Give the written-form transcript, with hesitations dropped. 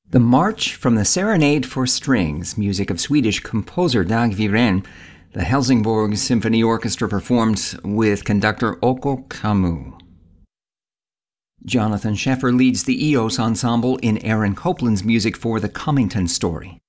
The March from the Serenade for Strings, music of Swedish composer Dag Viren, the Helsingborg Symphony Orchestra performed with conductor Okko Kammu. Jonathan Sheffer leads the EOS Ensemble in Aaron Copland's music for The Cummington Story.